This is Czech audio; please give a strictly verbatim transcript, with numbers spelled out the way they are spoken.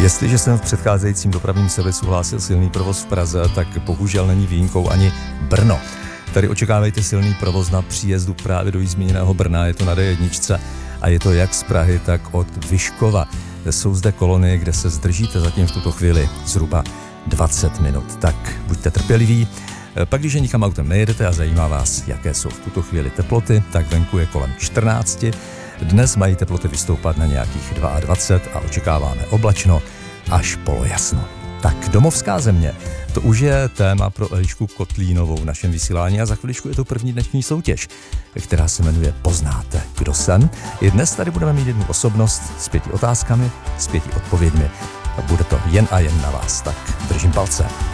Jestliže jsem v předcházejícím dopravním servisu hlásil silný provoz v Praze, tak bohužel není výjimkou ani Brno. Tady očekávejte silný provoz na příjezdu právě do již zmíněného Brna, je to na D jedna a je to jak z Prahy, tak od Vyškova. Jsou zde kolony, kde se zdržíte zatím v tuto chvíli zhruba dvacet minut, tak buďte trpěliví. Pak, když nikam autem nejedete a zajímá vás, jaké jsou v tuto chvíli teploty, tak venku je kolem čtrnáct. Dnes mají teploty vystoupat na nějakých dvacet dva a očekáváme oblačno až polojasno. Tak domovská země, to už je téma pro Elišku Kotlínovou v našem vysílání a za chviličku je to první dnešní soutěž, která se jmenuje Poznáte, kdo jsem. I dnes tady budeme mít jednu osobnost s pěti otázkami, s pěti odpověďmi. Bude to jen a jen na vás, tak držím palce.